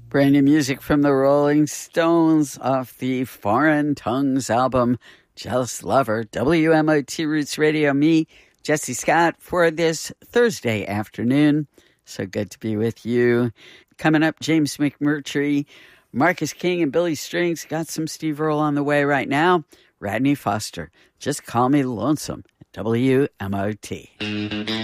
Brand new music from the Rolling Stones off the Foreign Tongues album, Jealous Lover. WMOT Roots Radio, me, Jesse Scott, for this Thursday afternoon. So good to be with you. Coming up, James McMurtry, Marcus King, and Billy Strings. Got some Steve Earle on the way right now. Radney Foster, Just Call Me Lonesome, WMOT.